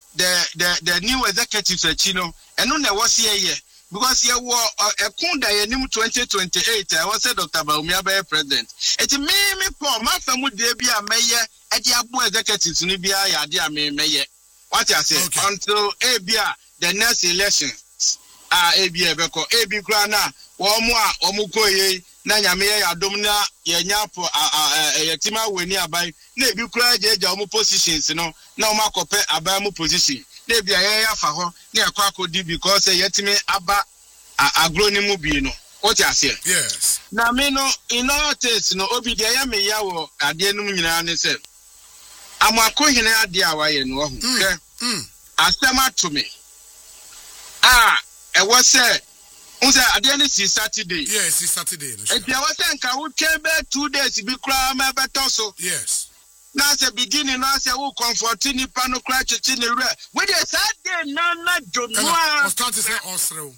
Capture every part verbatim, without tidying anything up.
the the the new executives at Chino, and no was here because you were a kunda in twenty twenty-eight. I was a Doctor Baumia by president. It's me, me, poor Martha would be a mayor at the Abu executives in Libya, Yadia mayor. What I say until A B A the next election. Ah, A B A Beko, A B Grana, Wamwa, Omukoye, Nanyame, Adomina, Yanyapo, ah, Yatima, when nearby, maybe cry, Jamu positions, you know, no Marco Pet, Abamu position. Maybe a Faho, near Quaco D because a Yetime Abba Agronimubino. What I say? Yes. Now, me no, in all tastes, no, Obi Diame Yawo, at the end said, I'm a coin at the hour and one. Asema to me. Ah, it was said. Unse adiani si Saturday. Yes, si Saturday. If you was saying can we came back two days be cry me betoso. Yes. Now say beginning now say we comforting ni pano cry chichi ni re. We dey Saturday na na jonwa. We start to say osro.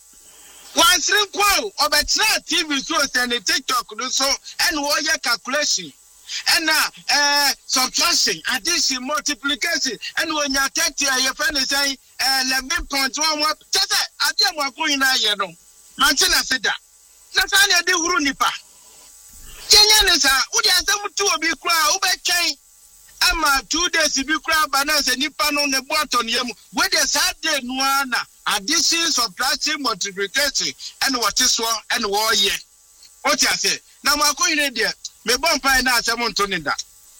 One string quo obetra T V so send TikTok do so and wo ye calculation. And now uh subtraction, addition, multiplication, and when you take your friend is saying eleven point one what just I didn't want going now, you know. Mantina said that. Natania de Urunipa. Kenyanisa, would you have some two be cry over chain? Ama two days to be cry bananas and nipan on the bottom yam with the Saturday nuana, addition, subtraction, multiplication, and what is one and war ye. What you say? Now my coin there. Me bon pa na asem ntoni da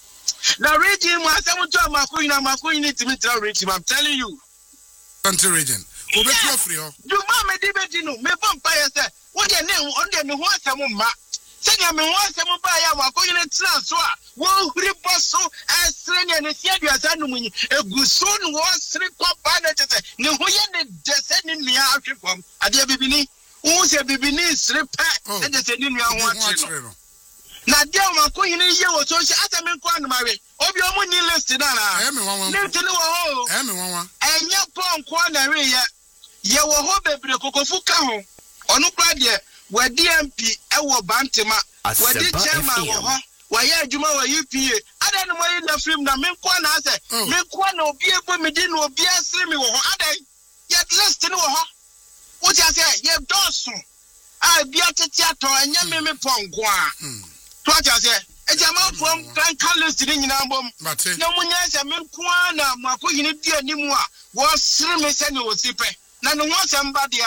na region mu asem to amakoyin amakoyin ni timi tra region I'm telling you country region obetu afri ho du ma me di beti no me bon pa ye se wo de ne on de me ho asem ma se dia me ho asem ba ya amakoyin tra so a wo huri boso asre ne ne sia duasa no munyi eguso no wo sre ko ba na tete ne ho ye ne de se ne nua ahwekom ade bibini wo se bibini sre pa e de se ne nua ho atre no na dia ma ko yin ye wo so asa me ko anu mawe obi o mu ni list na na eh me wan wan list ni wo ho eh me wan wan enya pon ko na we ye ye wo ho bebre kokofu ka ho onu kra de wa D M P e wo bantema wa di chairman wo ho wa ye adwuma wa U P A ada no mo yi na film na me ko na ase me ko na obi ebo me di na obi asre me wo ho ada ye list ni wo ho wo ti ase ye doso a bia tete ato enya me me pon ko a what I say? A German from Grand Carlos in Nambom. No one has a Menquana, Mako Unidia Nimua, was Srimis and was Sipe. None of somebody.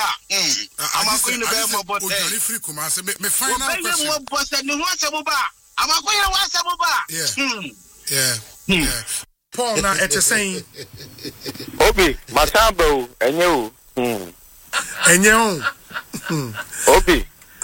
I'm going to be more free. Come on, me find out more boss than you want some bar. I'm going to want some bar. Yeah, yeah. Paul, now it's a saying Obi, Matambo, and you. And you. Obi,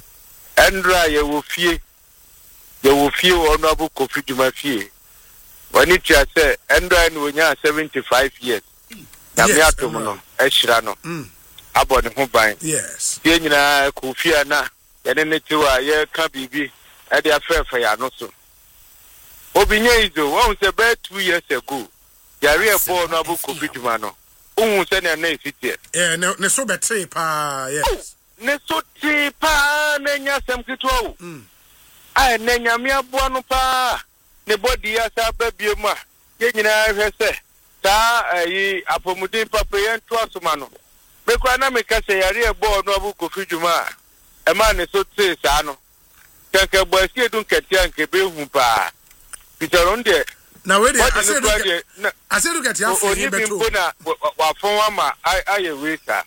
Andra, you will fear. You will feel honorable Kofi Duma fee. When it just say, Andra and when you are seventy-five years. Namiato mono, Eshrano. Abon Hubine. Yes. Yena Kofi Anna, and then it to a year can be at the affair for Yanoso. Obinya is the one was about two years ago. Yaria born honorable Kofi Dumano. Who send a name city? Yeah, no, no, so better, pa, yes. Neso pa, Nenya Samkito. I nenya mi abuano pa ne body asa babie mu a ye nyina hwese ta ayi apomuden papa ye nto asoma no be kwa na me ka se yare e bo no abu Kofi Dwuma e ma ne so tse sa no kanka bo asie dun ketia nke be hu pa Peter onde na we dey ase do ase do ketia fo ni beto oni na wa fon wa ma aye we sa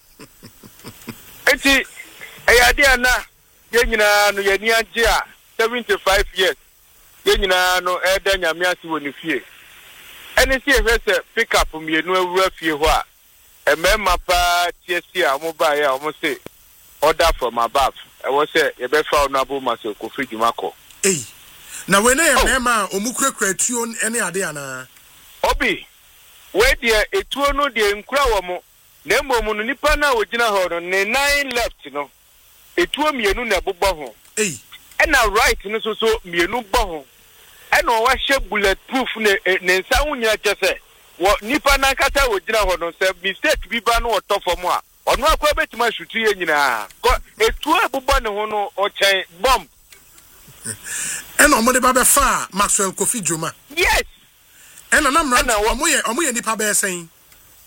enti e yade ana ye nyina no ye ni age a seventy-five years. Yenina no eda nyamiasi woni fie. Ene si ehwese pick up mienu awura fie ho a emema pa tiesi a mo ba ya mo say order from above. E wo say ye be fa onabo maso Kofi Dwuma ko. Eh. Na we na ye mema omukrakra tuo ene ade ana. Obi. We de etuo no de nkura wo mo. Na mbom no nipa na ogina ho no ne nine left no. Etuo mienu na bobbo ho. Eh. And now right no so so mienu bo ho and o wa hye bulletproof ne ne nsa hunya kyese wo nipa na kata ogina ho no se mistake bi ba no otofo mo a ono akwa betima shutu ye nyina etu ebubọ ne ho no o chen bomb and o mo de ba be fa Maxwell Kofi Dwuma yes and na namra omo ye omo ye nipa be sen